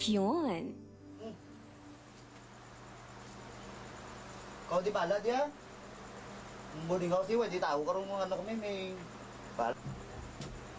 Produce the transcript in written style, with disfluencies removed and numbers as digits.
Yun. Kau di pala dia. Mudi kau sih, di tahu karung mga anak kami may pala.